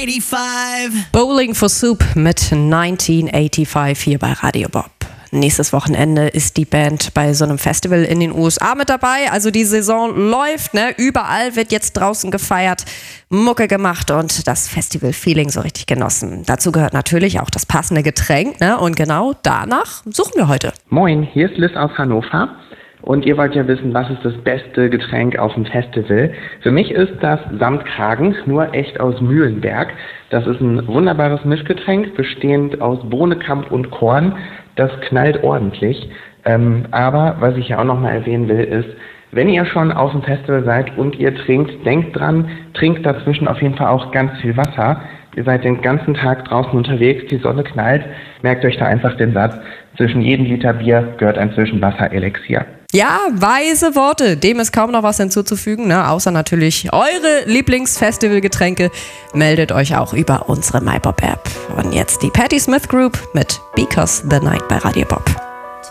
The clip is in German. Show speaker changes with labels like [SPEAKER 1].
[SPEAKER 1] 1985.
[SPEAKER 2] Bowling for Soup mit 1985 hier bei Radio Bob. Nächstes Wochenende ist die Band bei so einem Festival in den USA mit dabei. Also die Saison läuft, ne? Überall wird jetzt draußen gefeiert, Mucke gemacht und das Festival-Feeling so richtig genossen. Dazu gehört natürlich auch das passende Getränk, ne? Und genau danach suchen wir heute.
[SPEAKER 3] Moin, hier ist Liz aus Hannover. Und ihr wollt ja wissen, was ist das beste Getränk auf dem Festival? Für mich ist das Samtkragen, nur echt aus Mühlenberg. Das ist ein wunderbares Mischgetränk, bestehend aus Bohnekamp und Korn. Das knallt ordentlich. Aber was ich ja auch nochmal erwähnen will, ist, wenn ihr schon auf dem Festival seid und ihr trinkt, denkt dran, trinkt dazwischen auf jeden Fall auch ganz viel Wasser. Ihr seid den ganzen Tag draußen unterwegs, die Sonne knallt. Merkt euch da einfach den Satz, zwischen jedem Liter Bier gehört ein Zwischenwasser-Elixier.
[SPEAKER 2] Ja, weise Worte. Dem ist kaum noch was hinzuzufügen, ne? Außer natürlich eure Lieblingsfestivalgetränke. Meldet euch auch über unsere MyBob-App. Und jetzt die Patti Smith Group mit Because the Night bei Radio Bob.